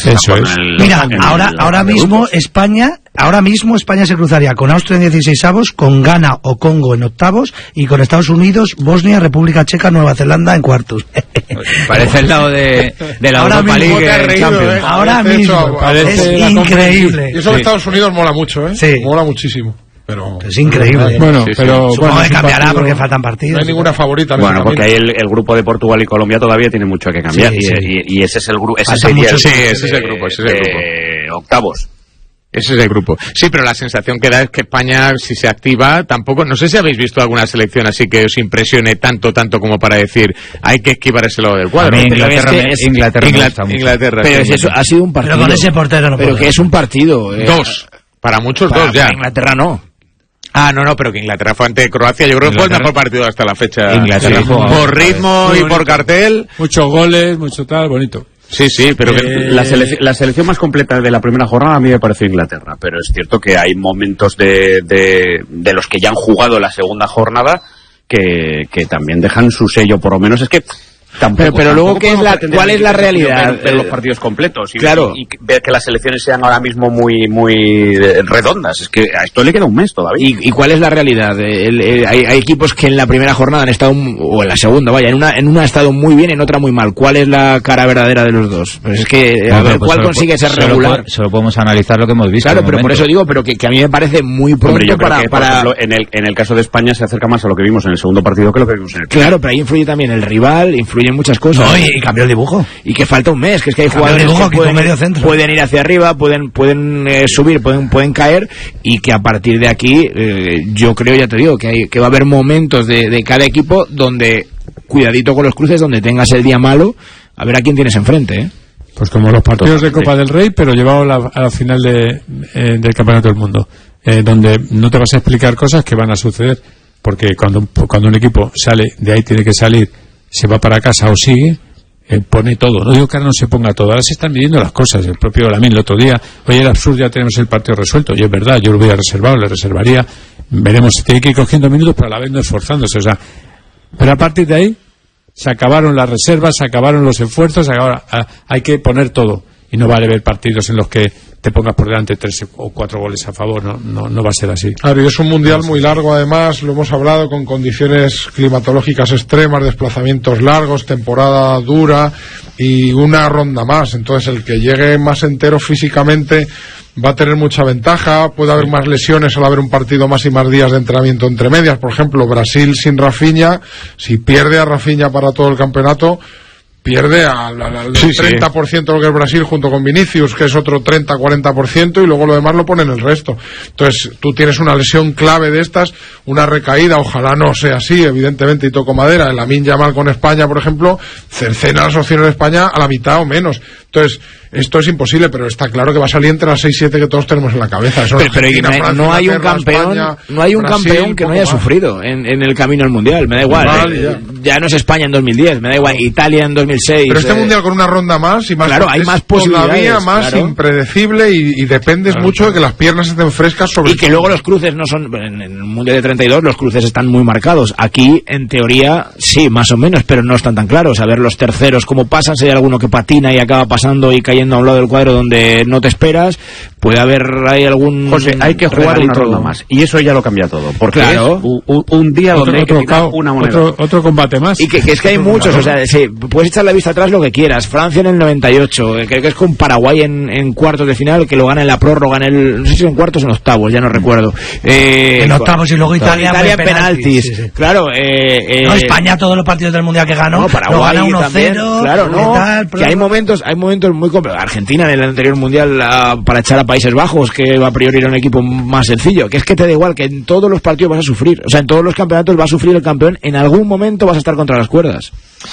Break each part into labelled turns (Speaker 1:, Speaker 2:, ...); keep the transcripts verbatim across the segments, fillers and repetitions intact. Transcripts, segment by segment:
Speaker 1: Eso es.
Speaker 2: El,
Speaker 3: Mira,
Speaker 2: el,
Speaker 3: ahora,
Speaker 2: el,
Speaker 3: ahora
Speaker 2: el
Speaker 3: mismo
Speaker 2: grupos.
Speaker 3: España, ahora mismo España se cruzaría con Austria en dieciseisavos, con Ghana o Congo en octavos y con Estados Unidos, Bosnia, República Checa, Nueva Zelanda en cuartos.
Speaker 4: Parece el lado de, de la
Speaker 3: Ahora
Speaker 4: Europa
Speaker 3: mismo
Speaker 4: League
Speaker 3: te has
Speaker 4: en
Speaker 3: reído,
Speaker 4: Champions.
Speaker 3: ¿eh? Ahora
Speaker 5: Parece
Speaker 3: mismo,
Speaker 5: eso,
Speaker 3: parece
Speaker 5: es
Speaker 3: la
Speaker 5: increíble. Y eso de
Speaker 3: Sí.
Speaker 5: Estados Unidos mola mucho, ¿eh?
Speaker 3: Sí.
Speaker 5: Mola muchísimo. Pero
Speaker 3: es increíble.
Speaker 5: Bueno,
Speaker 2: Sí, sí.
Speaker 5: pero
Speaker 3: Supongo
Speaker 5: bueno,
Speaker 3: que
Speaker 5: es un
Speaker 3: cambiará
Speaker 5: partido-
Speaker 3: porque faltan partidos.
Speaker 5: No hay ninguna favorita. en
Speaker 2: Bueno,
Speaker 5: ese
Speaker 2: porque
Speaker 5: camino.
Speaker 2: ahí el, el grupo de Portugal y Colombia todavía tiene mucho que cambiar.
Speaker 3: Sí,
Speaker 2: y,
Speaker 3: sí.
Speaker 2: y, y ese es el grupo. Ese
Speaker 3: Faltan
Speaker 2: sería el,
Speaker 3: muchos-
Speaker 6: Sí, ese es el grupo, ese es el grupo.
Speaker 2: eh, octavos.
Speaker 6: Ese es el grupo. Sí, pero la sensación que da es que España, si se activa, tampoco... No sé si habéis visto alguna selección así que os impresione tanto, tanto como para decir hay que esquivar ese lado del cuadro.
Speaker 4: A mí
Speaker 6: Pero
Speaker 4: Inglaterra
Speaker 6: es que
Speaker 4: me-
Speaker 6: es-
Speaker 4: Inglaterra me
Speaker 6: Ingla-
Speaker 4: gusta mucho.
Speaker 6: Inglaterra,
Speaker 7: Pero
Speaker 6: sí.
Speaker 7: es eso, ha sido un partido.
Speaker 3: Pero con ese portero no
Speaker 7: Pero
Speaker 3: puedo.
Speaker 7: que es un partido. eh.
Speaker 6: Dos. Para muchos
Speaker 7: Para-
Speaker 6: dos ya.
Speaker 7: para Inglaterra no.
Speaker 6: Ah, no, no, pero que Inglaterra fue ante Croacia. Yo creo que fue el
Speaker 4: Inglaterra-
Speaker 6: mejor partido hasta la fecha.
Speaker 4: Inglaterra
Speaker 6: Sí.
Speaker 4: juega
Speaker 6: Por
Speaker 4: bien,
Speaker 6: ritmo
Speaker 5: Muy
Speaker 6: y por
Speaker 5: bonito.
Speaker 6: cartel.
Speaker 5: Muchos goles, mucho tal, bonito.
Speaker 6: Sí, sí, pero que...
Speaker 5: Eh,
Speaker 2: La, selec- la selección más completa de la primera jornada a mí me pareció Inglaterra, pero es cierto que hay momentos de, de, de los que ya han jugado la segunda jornada que, que también dejan su sello, por lo menos es que tampoco,
Speaker 7: Pero- pero luego,
Speaker 2: tampoco
Speaker 7: ¿qué es
Speaker 2: podemos
Speaker 7: la-
Speaker 2: pretender
Speaker 7: cuál es la
Speaker 2: que este
Speaker 7: realidad?
Speaker 2: ver- ver los
Speaker 7: Eh,
Speaker 2: partidos completos y,
Speaker 7: claro.
Speaker 2: y, y ver que las selecciones sean ahora mismo muy muy eh, redondas, es que a esto le queda un mes todavía.
Speaker 7: ¿Y, y cuál es la realidad? El- el- hay, hay equipos que en la primera jornada han estado, m- o en la segunda, vaya, en una, en una ha estado muy bien, en otra muy mal. ¿Cuál es la cara verdadera de los dos? Pues es que, a
Speaker 4: Hombre,
Speaker 7: ver,
Speaker 4: pues
Speaker 7: ¿cuál
Speaker 4: solo
Speaker 7: consigue
Speaker 4: po-
Speaker 7: ser
Speaker 4: solo
Speaker 7: regular?
Speaker 4: po- Solo podemos analizar lo que hemos visto.
Speaker 7: Claro,
Speaker 4: de
Speaker 7: pero por
Speaker 4: momento.
Speaker 7: eso digo, pero que, que a mí me parece muy pronto
Speaker 2: Hombre, yo creo
Speaker 7: para...
Speaker 2: que, por
Speaker 7: para...
Speaker 2: ejemplo, en el, en el caso de España se acerca más a lo que vimos en el segundo partido que lo que vimos en el
Speaker 7: Claro, pero ahí influye también el rival, influyen muchas cosas.
Speaker 3: No, y, y cambió el dibujo.
Speaker 7: Y que falta un mes, que es que hay
Speaker 3: Cambio de
Speaker 7: jugadores
Speaker 3: dibujo,
Speaker 7: que
Speaker 3: quitó
Speaker 7: pueden,
Speaker 3: medio centro.
Speaker 7: pueden ir hacia arriba, pueden pueden eh, subir, pueden pueden caer, y que a partir de aquí eh, yo creo, ya te digo, que hay, que va a haber momentos de, de cada equipo donde, cuidadito con los cruces, donde tengas el día malo, a ver a quién tienes enfrente, ¿eh?
Speaker 5: Pues como los partidos de
Speaker 2: Totalmente.
Speaker 5: Copa del Rey, pero llevado a la, a la final de, eh, del Campeonato del Mundo, eh, donde no te vas a explicar cosas que van a suceder, porque cuando, un- cuando un equipo sale, de ahí tiene que salir, se va para casa o sigue, eh, pone todo. No digo que ahora no se ponga todo, ahora se están midiendo las cosas. El propio Lamine el otro día, oye, el absurdo, ya tenemos el partido resuelto, y es verdad, yo lo hubiera reservado, le reservaría, veremos si tiene que ir cogiendo minutos, pero a la vez no esforzándose, o sea, pero a partir de ahí se acabaron las reservas, se acabaron los esfuerzos, ahora ah, hay que poner todo. Y no vale ver partidos en los que te pongas por delante tres o cuatro goles a favor, no, no, no va a ser así.
Speaker 8: Claro, y es un mundial muy largo, además, lo hemos hablado, con condiciones climatológicas extremas, desplazamientos largos, temporada dura y una ronda más. Entonces, el que llegue más entero físicamente va a tener mucha ventaja. Puede haber más lesiones al haber un partido más y más días de entrenamiento entre medias. Por ejemplo, Brasil sin Rafinha, si pierde a Rafinha para todo el campeonato, pierde al, al, al
Speaker 6: Sí, sí.
Speaker 8: treinta por ciento de lo que es Brasil, junto con Vinicius, que es otro treinta a cuarenta por ciento, y luego lo demás lo pone en el resto. Entonces, tú tienes una lesión clave de estas, una recaída, ojalá no sea así, evidentemente, y toco madera. El Lamine Yamal con España, por ejemplo, cercena las opciones de España a la mitad o menos. Entonces, esto es imposible, pero está claro que va a salir entre las seis siete que todos tenemos en la cabeza. Eso
Speaker 7: Pero, pero
Speaker 8: Argentina,
Speaker 7: no hay,
Speaker 8: Francia,
Speaker 7: no hay un
Speaker 8: Inglaterra,
Speaker 7: campeón,
Speaker 8: España,
Speaker 7: no hay un
Speaker 8: Brasil,
Speaker 7: campeón que no
Speaker 8: poco
Speaker 7: haya
Speaker 8: más.
Speaker 7: sufrido en, en el camino al mundial. Me da igual.
Speaker 8: Vale,
Speaker 7: eh,
Speaker 8: ya.
Speaker 7: ya no es España en dos mil diez, me da igual. Italia en dos mil seis.
Speaker 8: Pero este
Speaker 7: eh,
Speaker 8: mundial con una ronda más y más,
Speaker 7: Claro, hay
Speaker 8: es
Speaker 7: más posibilidades,
Speaker 8: todavía más
Speaker 7: claro.
Speaker 8: impredecible, y, y dependes
Speaker 7: Claro,
Speaker 8: mucho
Speaker 7: claro.
Speaker 8: de que las piernas estén frescas sobre
Speaker 7: Y que luego los cruces no son, en en el mundial de treinta y dos los cruces están muy marcados. Aquí, en teoría, sí, más o menos, pero no están tan claros. A ver los terceros cómo pasan, si hay alguno que patina y acaba pasando y cayendo a un lado del cuadro donde no te esperas, puede haber ahí algún...
Speaker 2: José, hay que jugar
Speaker 7: regalito.
Speaker 2: una ronda más, y eso ya lo cambia todo, porque
Speaker 7: Claro.
Speaker 2: es un, un- un día
Speaker 5: Otro,
Speaker 2: donde hay que
Speaker 5: otro,
Speaker 2: tirar
Speaker 5: cao-
Speaker 2: una moneda.
Speaker 5: otro, otro combate más.
Speaker 7: Y que, que es que hay muchos, o sea, sí, puedes echar la vista atrás lo que quieras. Francia en el noventa y ocho, eh, creo que es con Paraguay en, en cuartos de final, que lo gana en la prórroga, en el, no sé si en cuartos o en octavos, ya no recuerdo. Eh,
Speaker 3: En octavos y luego Italia,
Speaker 7: Italia en
Speaker 3: fue
Speaker 7: penaltis.
Speaker 3: penaltis, sí, sí.
Speaker 7: Claro, eh, eh,
Speaker 3: No, España todos los partidos del Mundial que ganó,
Speaker 7: no,
Speaker 3: lo
Speaker 7: Paraguay
Speaker 3: gana uno
Speaker 7: también,
Speaker 3: cero,
Speaker 7: claro, no,
Speaker 3: tal,
Speaker 7: que hay momentos, hay momentos muy complicados. Argentina en el anterior mundial ah, para echar a Países Bajos, que a priori era un equipo más sencillo, que es que te da igual, que en todos los partidos vas a sufrir, o sea, en todos los campeonatos va a sufrir el campeón, en algún momento vas a estar contra las cuerdas.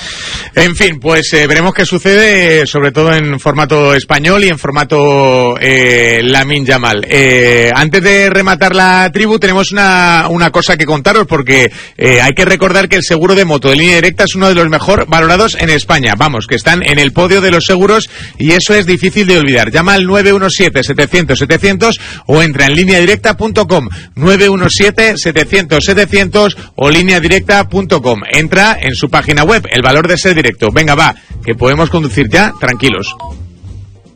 Speaker 6: En fin, pues eh, veremos qué sucede, eh, sobre todo en formato español y en formato eh, Lamine Yamal. Eh, antes de rematar la tribu, tenemos una, una cosa que contaros, porque eh, hay que recordar que el seguro de moto de Línea Directa es uno de los mejor valorados en España. Vamos, que están en el podio de los seguros, y eso es difícil de olvidar. Llama al nueve uno siete, setecientos, setecientos o entra en línea directa punto com. nueve uno siete, setecientos, setecientos o línea directa punto com. Entra en su página web, el valor de ser directo. Venga, va, que podemos conducir ya tranquilos.